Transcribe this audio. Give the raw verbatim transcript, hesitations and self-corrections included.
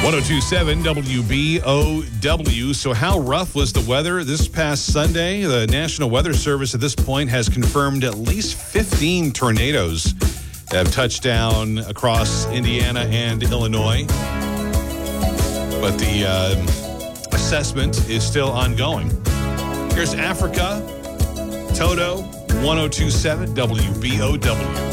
oh two seven W B O W. So how rough was the weather this past Sunday? The National Weather Service at this point has confirmed at least fifteen tornadoes have touched down across Indiana and Illinois. But the uh, assessment is still ongoing. Here's Africa, Toto, ten twenty-seven W B O W.